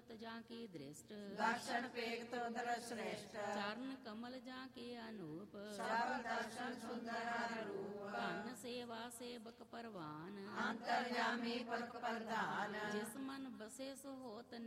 मूरत जाकी दृष्ट, दर्शन पेग तो दर श्रेष्ठ, चरण कमल जाके अनूप, सब दर्शन सुंदर हर रूप, धन सेवा सेवक परवान, अंतर्यामी पद प्रधान, जिस मन बसे सो होत